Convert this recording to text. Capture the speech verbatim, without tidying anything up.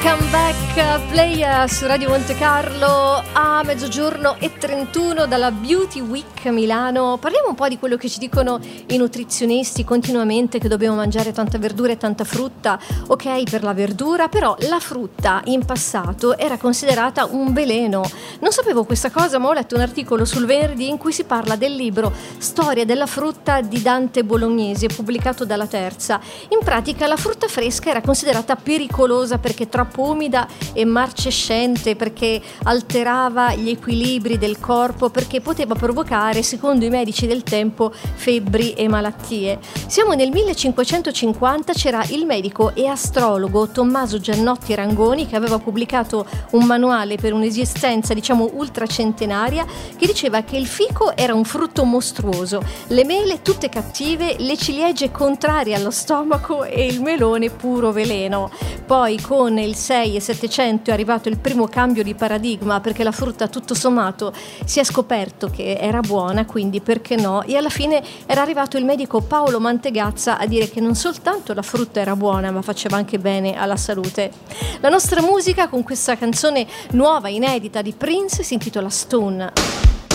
Come Back Play su Radio Monte Carlo a mezzogiorno e trentuno dalla Beauty Week Milano. Parliamo un po' di quello che ci dicono i nutrizionisti continuamente, che dobbiamo mangiare tanta verdura e tanta frutta. Ok per la verdura, però la frutta in passato era considerata un veleno. Non sapevo questa cosa, ma ho letto un articolo sul Verdi in cui si parla del libro Storia della frutta di Dante Bolognesi, pubblicato dalla Terza. In pratica la frutta fresca era considerata pericolosa perché troppo umida e marcescente, perché alterava gli equilibri del corpo, perché poteva provocare, secondo i medici del tempo, febbri e malattie. Siamo nel millecinquecentocinquanta, c'era il medico e astrologo Tommaso Giannotti Rangoni che aveva pubblicato un manuale per un'esistenza, diciamo, ultracentenaria, che diceva che il fico era un frutto mostruoso, le mele tutte cattive, le ciliegie contrarie allo stomaco e il melone puro veleno. Poi con il sei e settecento è arrivato il primo cambio di paradigma, perché la frutta tutto sommato si è scoperto che era buona, quindi perché no? E alla fine era arrivato il medico Paolo Mantegazza a dire che non soltanto la frutta era buona, ma faceva anche bene alla salute. La nostra musica con questa canzone nuova, inedita di Prince si intitola Stone.